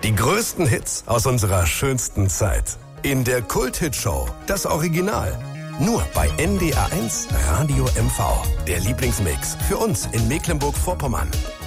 Die größten Hits aus unserer schönsten Zeit. In der Kult-Hit-Show, das Original. Nur bei NDR1 Radio MV. Der Lieblingsmix für uns in Mecklenburg-Vorpommern.